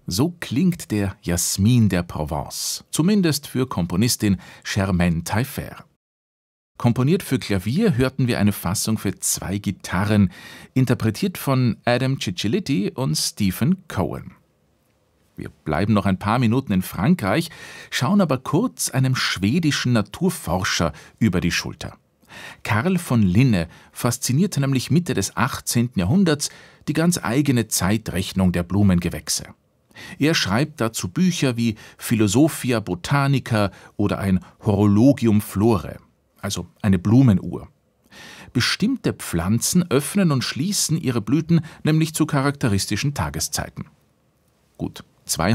So klingt der Jasmin der Provence, zumindest für Komponistin Germaine Taillefer. Komponiert für Klavier hörten wir eine Fassung für 2 Gitarren, interpretiert von Adam Cicciolitti und Stephen Cohen. Wir bleiben noch ein paar Minuten in Frankreich, schauen aber kurz einem schwedischen Naturforscher über die Schulter. Carl von Linne faszinierte nämlich Mitte des 18. Jahrhunderts die ganz eigene Zeitrechnung der Blumengewächse. Er schreibt dazu Bücher wie Philosophia Botanica oder ein Horologium Flore, also eine Blumenuhr. Bestimmte Pflanzen öffnen und schließen ihre Blüten nämlich zu charakteristischen Tageszeiten. Gut, 200